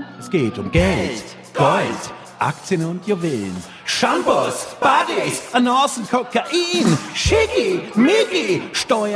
Es geht um Geld, Gold, Aktien und Juwelen, Shampoos, Buddies, Annoncen, Kokain, Schicki, Mickey, Steuer.